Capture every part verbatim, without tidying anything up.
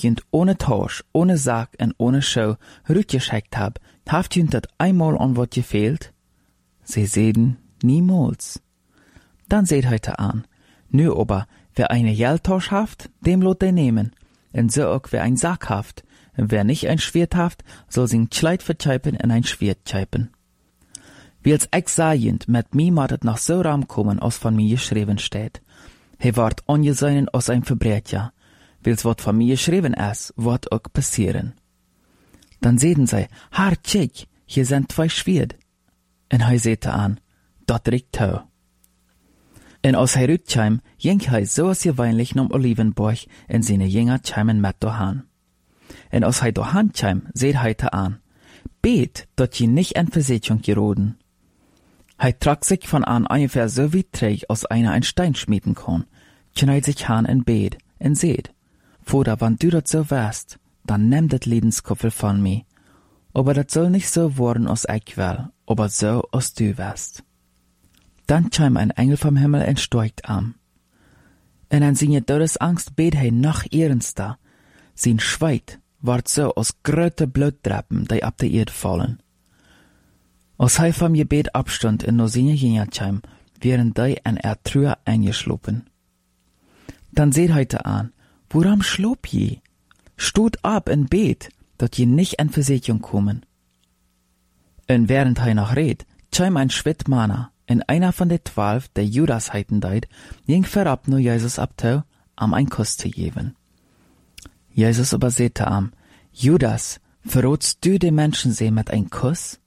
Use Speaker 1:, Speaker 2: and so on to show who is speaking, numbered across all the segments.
Speaker 1: jünt ohne Tausch, ohne Sack und ohne Show rütgeschickt hab, haft jünt dat einmal an wat gefehlt? Sie sehen, niemals. Dann seht heute an, nö aber, wer eine Geldtausch haft, dem lot de nehmen, und so auch wer ein Sack haft, und wer nicht ein Schwert haft, soll sin Kleid vertscheipen in ein Schwert tscheipen. Wie als ex sajend, mit mi mat het noch so ram kommen, als von mir geschrieben steht. He ward ongeseinen aus ein Verbrecher, wils wat von mir geschrieben is, wat auch passieren. Dann sehen sie, haar tschik, hier sind zwei Schwert. En hij sehte an, dat riekt hau. En als hij rütscheim, jeng hij zoals je weinlich nom Olivenborg en seine Jünger tscheimen met dohan. En als hij dohan tscheim, seht hij te an, bet, dat je nicht en Versicherung geroden. Hij trag sich von an ungefähr so wie träg, als einer ein Stein schmieden kann, knallt sich han en bet, en seht, Vater, wann du dat so wärst, dann nimm dat Lebenskoffel von mir. Aber dat soll nicht so worden, als ich will, aber so, als du wärst. Dann scheim ein Engel vom Himmel entsteigt am. En an seine Todesangst bet hij noch ernster. Sein Schweit ward so aus gröte Blutdreppen, die ab der Erde fallen. Als hij vom Gebet abstund in no seine Jüngerscheim, wären die an er Trühe eingeschlopen. Dann seht heute an, woran schlob je? Stut ab in Bet, dat je nicht in Versicherung kommen. Und während hij noch red, scheim ein Schwittmaner, in einer von den zwölf, der Judas heiten deit, ging verab nur Jesus abtau, am ein Kuss zu geben. Jesus aber sehte am, Judas, verrotst du den Menschen seh mit ein Kuss?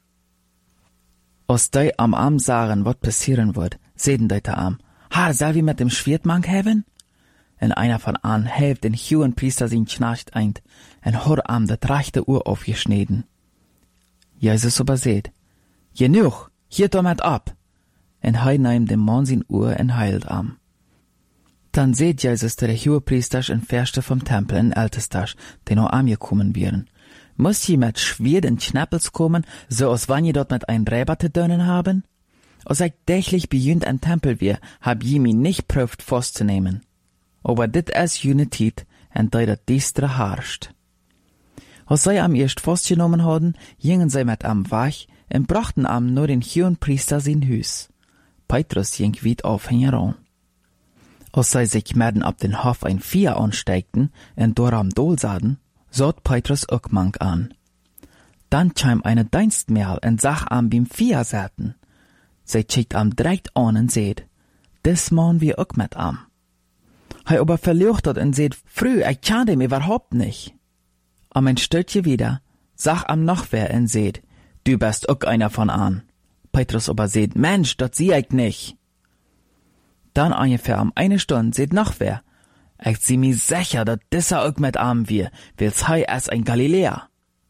Speaker 1: Als die am Arm sahen, wat passieren wird, sehten die am, ha, soll wir mit dem Schwertmann haben? En einer von an helft den hohen Priester sin Schnarcht eint, en hor am dat rechte Uhr aufgeschneden. Jesus aber seht, genug, hier damit ab, en hei nahm dem Mann sin Uhr en heilt am. Dann seht Jesus der hohe Priester en Verste vom Tempel en Ältestasch, den auch angekommen wären. Muss je mit Schwert en Schnappels kommen, so als wann je dort mit ein Räber te dönnen haben? Als ich dächlich bejünt ein Tempel wär, hab je mi nicht prüft festzunehmen. Aber dit is Unität, en die dat diestre harscht. Als sie am erst festgenommen hadden, gingen sie mit am Wach en brachten am nur den hohen Priester sein Hus. Petrus ging weit auf heran. Als sie sich mitten ab den Hof ein Vier ansteigten en dort am Dol sahen, sot Petrus auch mank an. Dann scheim eine Dienstmähl en sach am beim Vier saten. Sie schickt am direkt an en seht, des machen wir auch mit am. Hij aber verleuchtet und seht, früh, ich kann dem überhaupt nicht. Am ein Stütje wieder, sag am noch wer und seht, du bist auch einer von an. Petrus aber seht, Mensch, dat sieh ich nicht. Dann ungefähr am eine Stunde seht noch wer, ich sieh mi sicher, dat dieser auch mit am wir, wils hei es ein Galiläer.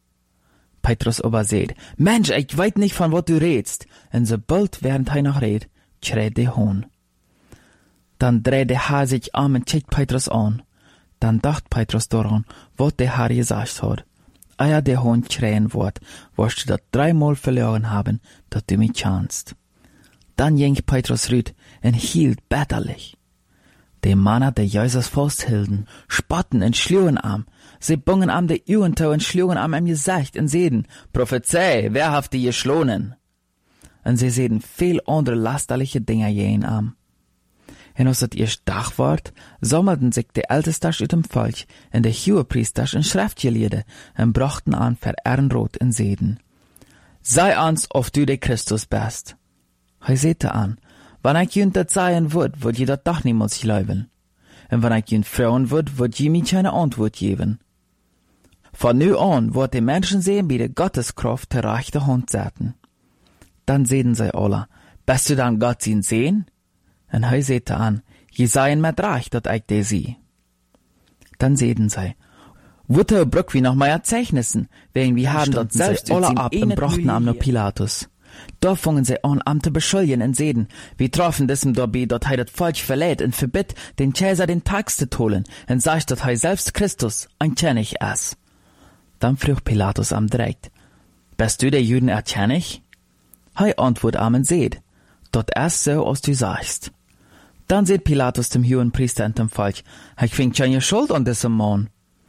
Speaker 1: Petrus aber seht, Mensch, ich weiß nicht, von wat du redst. Und sobald während hei noch red, schreit der Hohn. Dann dreht der Herr sich um und checkt Petrus an. Dann dacht Petrus daran, was der Herr gesagt hat. Eia der Hohn schreien wird, wirst du das dreimal verloren haben, dass du mich kannst. Dann ging Petrus rüt und hielt bitterlich. Die Männer, die Jesus festhielten, spotten und schlugen am. Sie bungen am die Uhrentau und schlugen am im Gesicht und sehden, Prophezei, wer haft die geschlonen? Und sie sehden viel andere lasterliche Dinge jeden am. En als het eerst dag ward, sammelten sich de Ältestasch uit dem Volk en de Hohepriesters en Schriftgeleerden en brachten an ver Ehrenrot en zeden. Sei ans, of du de Christus bist. Hij zette an, wann ik junt dat seien word, word je dat doch niemals geloven. En wann ik junt vragen word, word je mij keine Antwort geben. Von nu an wordt de Menschen sehen, wie de Gotteskraft ter rechte Hand zetten. Dann sehen sie alle, bist du dann Gott sin sehen? En hij zette an, je seien met recht, dat ik de zie. Dann sehen sie, Wutte brück wie noch mal Erzeichnissen, wegen wir haben dort selbst alle ab und brachten am no Pilatus. Da fungen sie an, am zu beschuldigen und sehen, wir trafen diesem dabei, dort hei dat Volk verlädt und verbitt, den Cäsar den Tags zu tolen, und sagt, dat hei selbst Christus ein König is. Dann frug Pilatus am direkt, bist du der Juden erkennig? Hei antwort am und seht, dort is so, als du sagst. Dann seht Pilatus dem hohen Priester und dem Volk, ich find keine Schuld an diesem Mann.